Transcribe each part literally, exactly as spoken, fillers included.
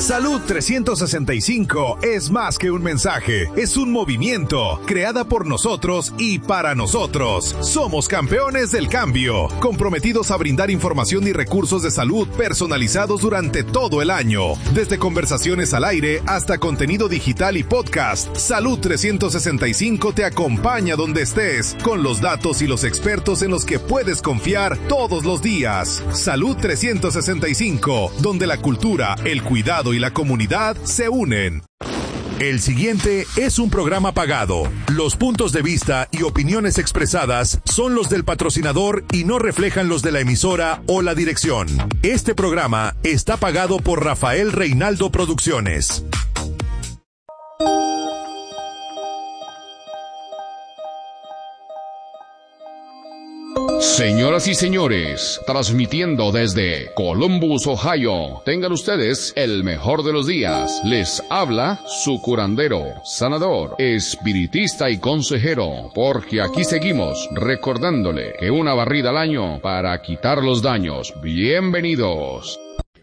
Salud trescientos sesenta y cinco es más que un mensaje, es un movimiento, creada por nosotros y para nosotros. Somos campeones del cambio, comprometidos a brindar información y recursos de salud personalizados durante todo el año. Desde conversaciones al aire hasta contenido digital y podcast, Salud trescientos sesenta y cinco te acompaña donde estés, con los datos y los expertos en los que puedes confiar todos los días. Salud trescientos sesenta y cinco, donde la cultura, el cuidado y la comunidad se unen. El siguiente es un programa pagado. Los puntos de vista y opiniones expresadas son los del patrocinador y no reflejan los de la emisora o la dirección. Este programa está pagado por Rafael Reinaldo Producciones. Señoras y señores, transmitiendo desde Columbus, Ohio, tengan ustedes el mejor de los días. Les habla su curandero, sanador, espiritista y consejero, porque aquí seguimos recordándole que una barrida al año para quitar los daños. Bienvenidos.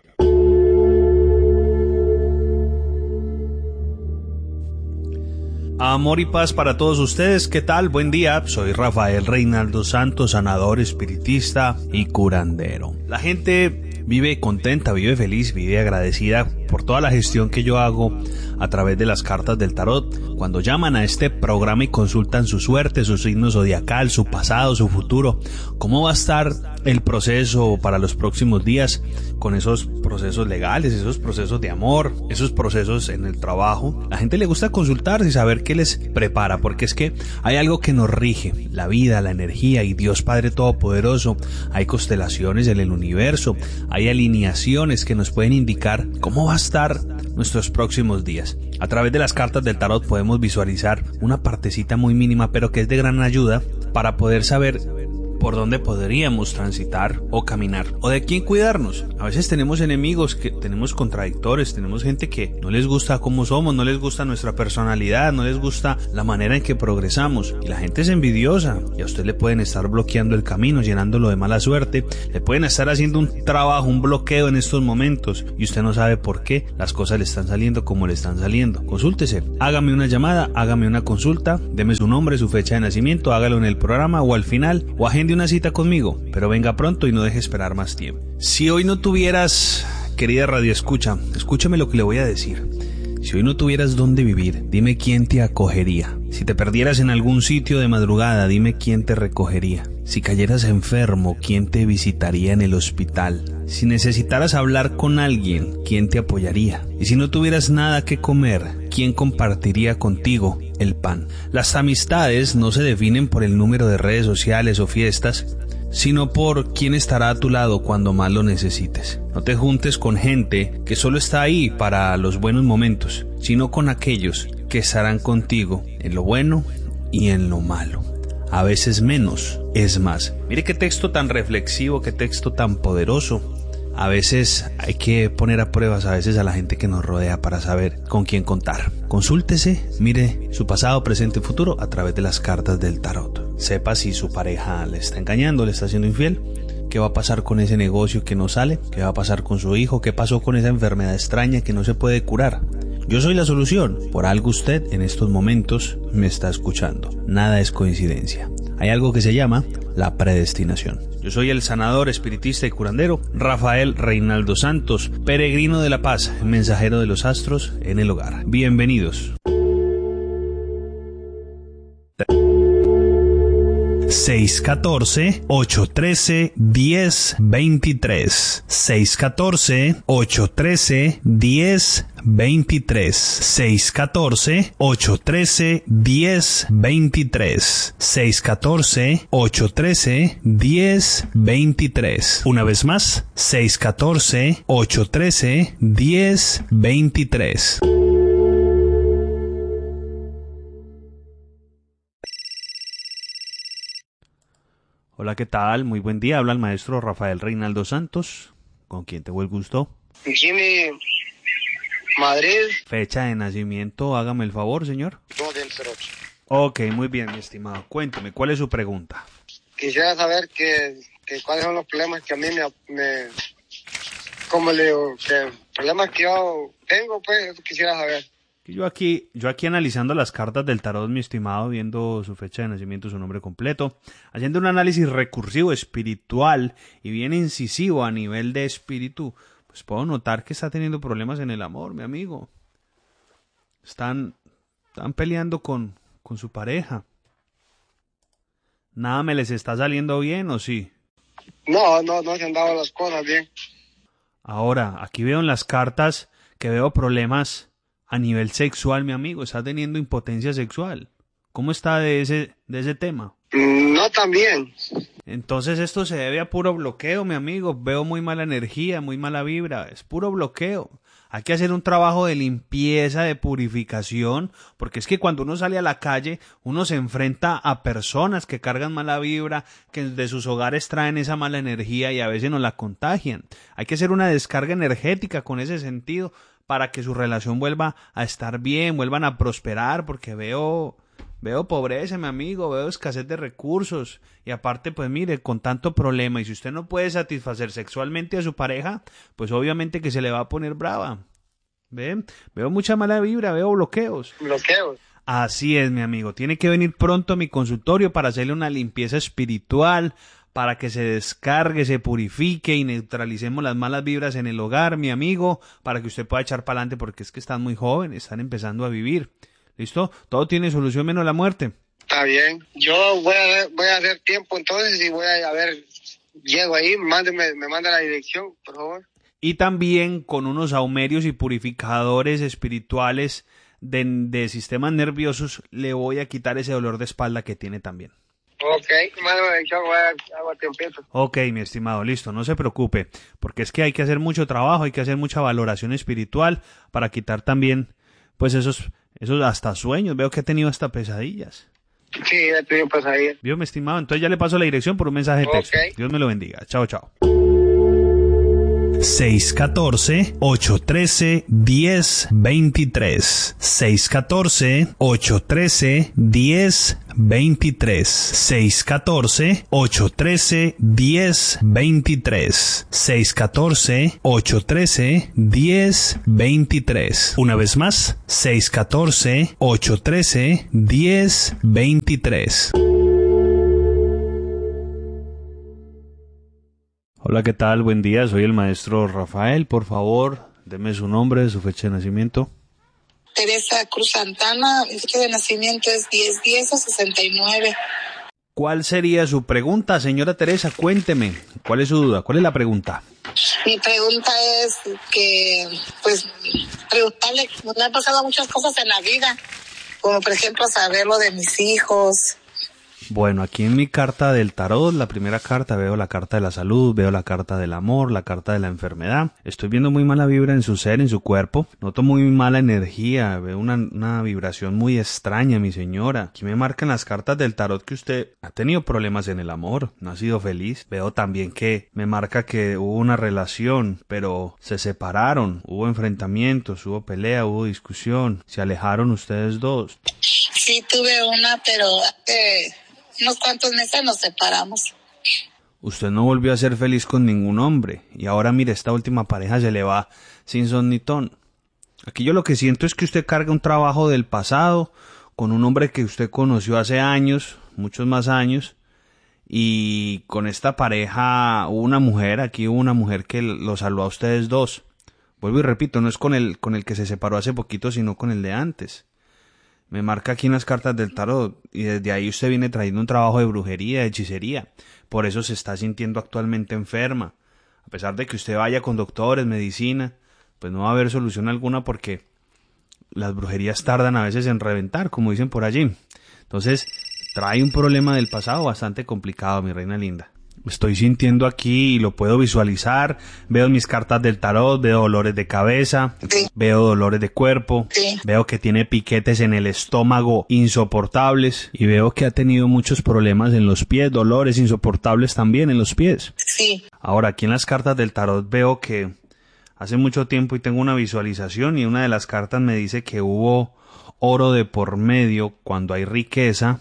Amor y paz para todos ustedes. ¿Qué tal? Buen día. Soy Rafael Reinaldo Santos, sanador, espiritista y curandero. La gente vive contenta, vive feliz, vive agradecida por toda la gestión que yo hago a través de las cartas del tarot. Cuando llaman a este programa y consultan su suerte, su signo zodiacal, su pasado, su futuro, cómo va a estar el proceso para los próximos días, con esos procesos legales, esos procesos de amor, esos procesos en el trabajo. La gente le gusta consultarse y saber qué les prepara, porque es que hay algo que nos rige, la vida, la energía y Dios Padre Todopoderoso. Hay constelaciones en el universo, hay alineaciones que nos pueden indicar cómo va a estar nuestros próximos días. A través de las cartas del tarot podemos visualizar una partecita muy mínima, pero que es de gran ayuda para poder saber por dónde podríamos transitar o caminar, o de quién cuidarnos. A veces tenemos enemigos, que tenemos contradictores, tenemos gente que no les gusta cómo somos, no les gusta nuestra personalidad, no les gusta la manera en que progresamos, y la gente es envidiosa, y a usted le pueden estar bloqueando el camino, llenándolo de mala suerte, le pueden estar haciendo un trabajo, un bloqueo en estos momentos, y usted no sabe por qué las cosas le están saliendo como le están saliendo. Consúltese, hágame una llamada, hágame una consulta, deme su nombre, su fecha de nacimiento, hágalo en el programa o al final, o agende una cita conmigo, pero venga pronto y no deje esperar más tiempo. Si hoy no tuvieras, querida radio escucha, escúchame lo que le voy a decir. Si hoy no tuvieras dónde vivir, dime quién te acogería. Si te perdieras en algún sitio de madrugada, dime quién te recogería. Si cayeras enfermo, ¿quién te visitaría en el hospital? Si necesitaras hablar con alguien, ¿quién te apoyaría? Y si no tuvieras nada que comer, ¿quién compartiría contigo el pan? Las amistades no se definen por el número de redes sociales o fiestas, sino por quién estará a tu lado cuando más lo necesites. No te juntes con gente que solo está ahí para los buenos momentos, sino con aquellos que estarán contigo en lo bueno y en lo malo. A veces menos es más. Mire qué texto tan reflexivo, qué texto tan poderoso. A veces hay que poner a pruebas a veces a la gente que nos rodea para saber con quién contar. Consúltese, mire su pasado, presente y futuro a través de las cartas del tarot. Sepa si su pareja le está engañando, le está siendo infiel. ¿Qué va a pasar con ese negocio que no sale? ¿Qué va a pasar con su hijo? ¿Qué pasó con esa enfermedad extraña que no se puede curar? Yo soy la solución. Por algo usted en estos momentos me está escuchando. Nada es coincidencia. Hay algo que se llama la predestinación. Yo soy el sanador, espiritista y curandero Rafael Reinaldo Santos, peregrino de la paz, mensajero de los astros en el hogar. Bienvenidos. seis uno cuatro, ocho uno tres, uno cero dos tres seis uno cuatro, ocho uno tres, uno cero dos tres seis uno cuatro, ocho uno tres, uno cero dos tres seis uno cuatro, ocho uno tres, uno cero dos tres. Una vez más, seis uno cuatro, ocho uno tres, uno cero dos tres. Hola, ¿qué tal? Muy buen día. Habla el maestro Rafael Reinaldo Santos. ¿Con quién tengo el gusto? Jimmy, Madrid. Fecha de nacimiento, hágame el favor, señor. dos del cero ocho. Ok, muy bien, mi estimado. Cuénteme, ¿cuál es su pregunta? Quisiera saber que, que cuáles son los problemas que a mí me, me, como le digo, que problemas que yo tengo, pues, eso quisiera saber. Yo aquí, yo aquí analizando las cartas del tarot, mi estimado, viendo su fecha de nacimiento, su nombre completo, haciendo un análisis recursivo, espiritual y bien incisivo a nivel de espíritu, pues puedo notar que está teniendo problemas en el amor, mi amigo. Están, están peleando con, con su pareja. ¿Nada me les está saliendo bien o sí? No, no, no se han dado las cosas bien. Ahora, aquí veo en las cartas que veo problemas a nivel sexual, mi amigo. Está teniendo impotencia sexual. ¿Cómo está de ese, de ese tema? No tan bien. Entonces esto se debe a puro bloqueo, mi amigo. Veo muy mala energía, muy mala vibra. Es puro bloqueo. Hay que hacer un trabajo de limpieza, de purificación, porque es que cuando uno sale a la calle, uno se enfrenta a personas que cargan mala vibra, que de sus hogares traen esa mala energía y a veces nos la contagian. Hay que hacer una descarga energética con ese sentido para que su relación vuelva a estar bien, vuelvan a prosperar, porque veo... Veo pobreza, mi amigo, veo escasez de recursos y aparte, pues mire, con tanto problema y si usted no puede satisfacer sexualmente a su pareja, pues obviamente que se le va a poner brava. ¿Ve? Veo mucha mala vibra, veo bloqueos. Bloqueos. Así es, mi amigo, tiene que venir pronto a mi consultorio para hacerle una limpieza espiritual, para que se descargue, se purifique y neutralicemos las malas vibras en el hogar, mi amigo, para que usted pueda echar para adelante porque es que están muy jóvenes, están empezando a vivir. ¿Listo? Todo tiene solución menos la muerte. Está bien. Yo voy a ver, voy a hacer tiempo entonces y voy a, a ver, llego ahí, mándeme, me manda la dirección, por favor. Y también con unos saumerios y purificadores espirituales de, de sistemas nerviosos le voy a quitar ese dolor de espalda que tiene también. Ok, mándame la dirección, voy a, hago tiempito. Ok, mi estimado, listo, no se preocupe, porque es que hay que hacer mucho trabajo, hay que hacer mucha valoración espiritual para quitar también, pues esos... Eso hasta sueños, veo que ha tenido hasta pesadillas. Sí, he tenido pesadillas. ¿Vio, mi estimado? Entonces ya le paso la dirección por un mensaje de texto. Okay. Dios me lo bendiga. Chao, chao. seis uno cuatro, ocho uno tres, uno cero dos tres. seis uno cuatro, ocho uno tres, uno cero dos tres. seis uno cuatro, ocho uno tres, uno cero dos tres. seis uno cuatro, ocho uno tres, uno cero dos tres. Una vez más, seis uno cuatro, ocho uno tres, uno cero dos tres. Hola, ¿qué tal? Buen día, soy el maestro Rafael. Por favor, deme su nombre, su fecha de nacimiento. Teresa Cruz Santana, mi fecha de nacimiento es diez diez sesenta y nueve. ¿Cuál sería su pregunta, señora Teresa? Cuénteme, ¿cuál es su duda? ¿Cuál es la pregunta? Mi pregunta es que, pues, preguntarle, me han pasado muchas cosas en la vida, como por ejemplo saber lo de mis hijos. Bueno, aquí en mi carta del tarot, la primera carta, veo la carta de la salud, veo la carta del amor, la carta de la enfermedad. Estoy viendo muy mala vibra en su ser, en su cuerpo. Noto muy mala energía, veo una, una vibración muy extraña, mi señora. Aquí me marcan las cartas del tarot que usted ha tenido problemas en el amor, no ha sido feliz. Veo también que me marca que hubo una relación, pero se separaron, hubo enfrentamientos, hubo pelea, hubo discusión, se alejaron ustedes dos. Sí, tuve una, pero hace unos cuantos meses nos separamos. Usted no volvió a ser feliz con ningún hombre y ahora mire, esta última pareja se le va sin son ni ton. Aquí yo lo que siento es que usted carga un trabajo del pasado con un hombre que usted conoció hace años, muchos más años, y con esta pareja hubo una mujer, aquí hubo una mujer que lo salvó a ustedes dos. Vuelvo y repito, no es con el, con el que se separó hace poquito, sino con el de antes. Me marca aquí en las cartas del tarot y desde ahí usted viene trayendo un trabajo de brujería, de hechicería. Por eso se está sintiendo actualmente enferma. A pesar de que usted vaya con doctores, medicina, pues no va a haber solución alguna porque las brujerías tardan a veces en reventar, como dicen por allí. Entonces, trae un problema del pasado bastante complicado, mi reina linda. Estoy sintiendo aquí y lo puedo visualizar. Veo mis cartas del tarot, veo dolores de cabeza, Sí. veo dolores de cuerpo, Sí. veo que tiene piquetes en el estómago insoportables y veo que ha tenido muchos problemas en los pies, dolores insoportables también en los pies. Sí. Ahora, aquí en las cartas del tarot veo que hace mucho tiempo y tengo una visualización y una de las cartas me dice que hubo oro de por medio cuando hay riqueza,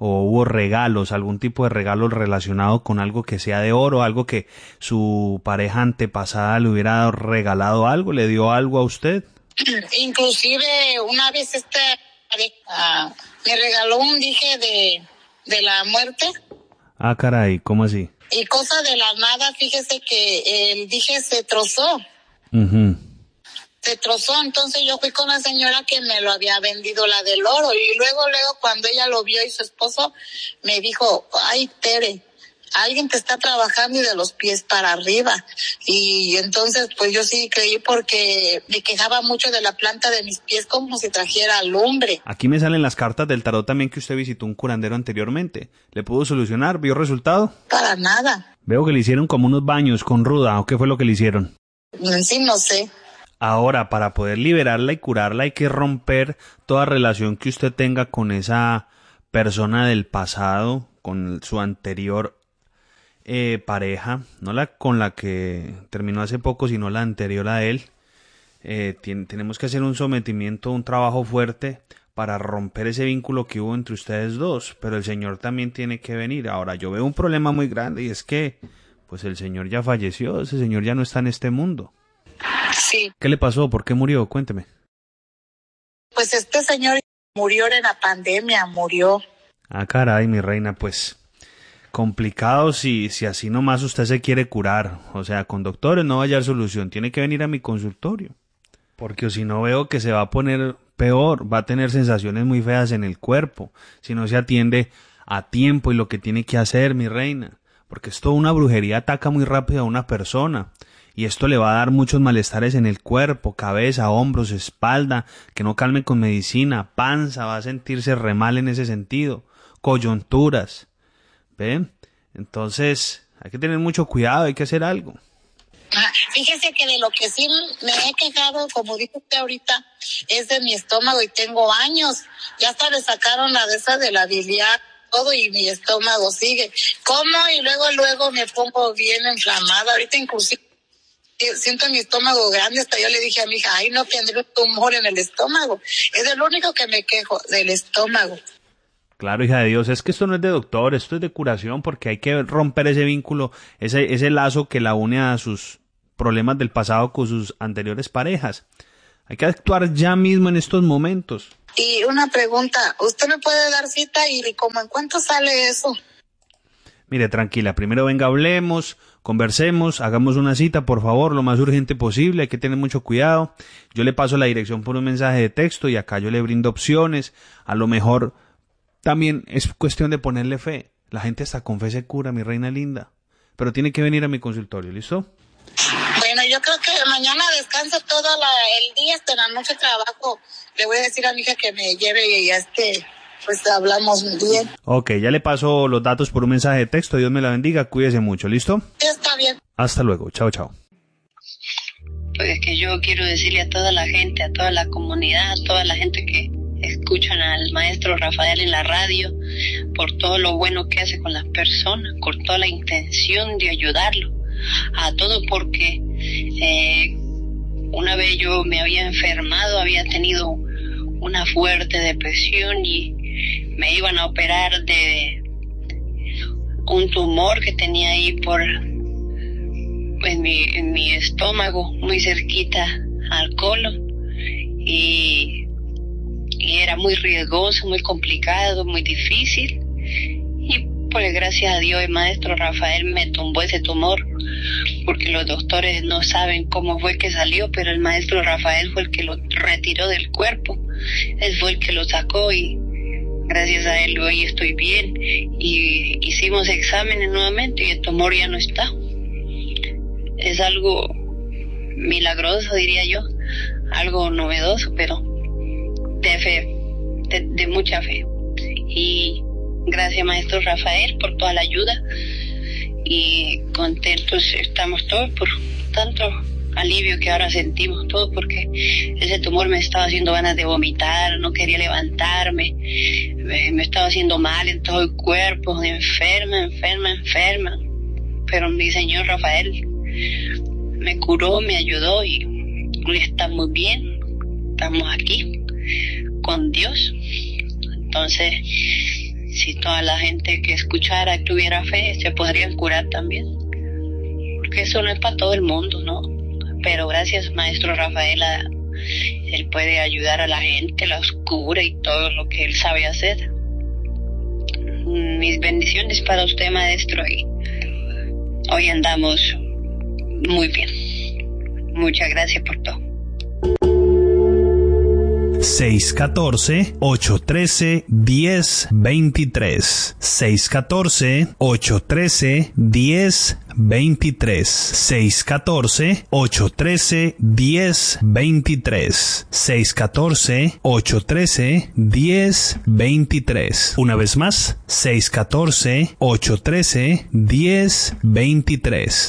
o hubo regalos, algún tipo de regalo relacionado con algo que sea de oro, algo que su pareja antepasada le hubiera regalado algo, le dio algo a usted. Inclusive una vez esta pareja me regaló un dije de, de la muerte. Ah, caray, ¿cómo así? Y cosa de la nada, fíjese que el dije se trozó. Uh-huh. Se trozó, entonces yo fui con la señora que me lo había vendido, la del oro, y luego, luego cuando ella lo vio y su esposo me dijo, ay, Tere, alguien te está trabajando y de los pies para arriba. Y entonces pues yo sí creí porque me quejaba mucho de la planta de mis pies como si trajera lumbre. Aquí me salen las cartas del tarot también que usted visitó un curandero anteriormente. ¿Le pudo solucionar? ¿Vio resultado? Para nada. Veo que le hicieron como unos baños con ruda, ¿o qué fue lo que le hicieron? Sí, no sé. Ahora, para poder liberarla y curarla hay que romper toda relación que usted tenga con esa persona del pasado, con su anterior eh, pareja, no la con la que terminó hace poco, sino la anterior a él. Eh, tiene, tenemos que hacer un sometimiento, un trabajo fuerte para romper ese vínculo que hubo entre ustedes dos, pero el Señor también tiene que venir. Ahora, yo veo un problema muy grande y es que pues el Señor ya falleció, ese Señor ya no está en este mundo. Sí. ¿Qué le pasó? ¿Por qué murió? Cuénteme. Pues este señor murió en la pandemia, murió. Ah, caray, mi reina, pues complicado si, si así nomás usted se quiere curar. O sea, con doctores no va a hallar solución, tiene que venir a mi consultorio. Porque si no veo que se va a poner peor, va a tener sensaciones muy feas en el cuerpo, si no se atiende a tiempo y lo que tiene que hacer, mi reina. Porque esto, una brujería ataca muy rápido a una persona. Y esto le va a dar muchos malestares en el cuerpo, cabeza, hombros, espalda, que no calme con medicina, panza, va a sentirse re mal en ese sentido, coyunturas, ¿ven? Entonces, hay que tener mucho cuidado, hay que hacer algo. Ah, fíjese que de lo que sí me he quejado, como dijo usted ahorita, es de mi estómago y tengo años, ya hasta le sacaron la de esa de la biliar, todo y mi estómago sigue. Como y luego, luego me pongo bien inflamada, ahorita inclusive siento mi estómago grande, hasta yo le dije a mi hija, ay, no tendré un tumor en el estómago. Es el único que me quejo, del estómago. Claro, hija de Dios, es que esto no es de doctor, esto es de curación, porque hay que romper ese vínculo, ese, ese lazo que la une a sus problemas del pasado con sus anteriores parejas. Hay que actuar ya mismo en estos momentos. Y una pregunta, ¿usted me puede dar cita y como en cuánto sale eso? Mire, tranquila, primero venga, hablemos, conversemos, hagamos una cita, por favor, lo más urgente posible, hay que tener mucho cuidado. Yo le paso la dirección por un mensaje de texto y acá yo le brindo opciones. A lo mejor también es cuestión de ponerle fe. La gente hasta con fe se cura, mi reina linda. Pero tiene que venir a mi consultorio, ¿listo? Bueno, yo creo que mañana descanso todo la, el día, hasta la noche trabajo. Le voy a decir a mi hija que me lleve y ya este... pues hablamos bien. Ok, ya le paso los datos por un mensaje de texto. Dios me la bendiga, cuídese mucho, ¿listo? Sí, está bien. Hasta luego, chao, chao. Pues es que yo quiero decirle a toda la gente, a toda la comunidad, a toda la gente que escuchan al maestro Rafael en la radio, por todo lo bueno que hace con las personas, por toda la intención de ayudarlo, a todo porque eh, una vez yo me había enfermado, había tenido una fuerte depresión y me iban a operar de un tumor que tenía ahí por en mi, en mi estómago, muy cerquita al colon, y, y era muy riesgoso, muy complicado, muy difícil, y pues gracias a Dios el maestro Rafael me tumbó ese tumor, porque los doctores no saben cómo fue que salió, pero el maestro Rafael fue el que lo retiró del cuerpo, él fue el que lo sacó y gracias a él hoy estoy bien, y hicimos exámenes nuevamente y el tumor ya no está. Es algo milagroso, diría yo, algo novedoso, pero de fe, de, de mucha fe. Y gracias maestro Rafael por toda la ayuda y contentos estamos todos por tanto alivio que ahora sentimos todos, porque ese tumor me estaba haciendo ganas de vomitar, no quería levantarme, me, me estaba haciendo mal en todo el cuerpo, enferma, enferma, enferma, pero mi señor Rafael me curó, me ayudó y hoy estamos bien, estamos aquí con Dios. Entonces si toda la gente que escuchara y tuviera fe, se podrían curar también. Porque eso no es para todo el mundo, ¿no? Pero gracias, Maestro Rafael, a, él puede ayudar a la gente, los cura y todo lo que él sabe hacer. Mis bendiciones para usted, Maestro, y hoy andamos muy bien. Muchas gracias por todo. seis uno cuatro, ocho uno tres, uno cero dos tres. seis uno cuatro, ocho uno tres, uno cero dos tres. seis uno cuatro, ocho uno tres, uno cero dos tres. seis uno cuatro, ocho uno tres, uno cero dos tres. Una vez más, seis uno cuatro, ocho uno tres, uno cero dos tres.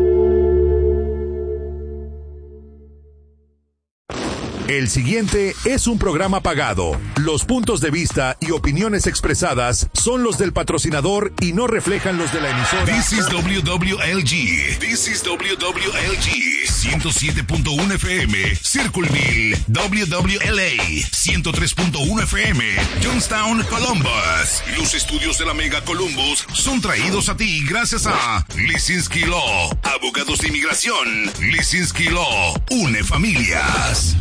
El siguiente es un programa pagado. Los puntos de vista y opiniones expresadas son los del patrocinador y no reflejan los de la emisora. This is W W L G. This is W W L G. ciento siete punto uno F M, Circleville, W W L A. ciento tres punto uno F M, Johnstown, Columbus. Los estudios de la Mega Columbus son traídos a ti gracias a Lisinski Law, abogados de inmigración. Lisinski Law, une familias.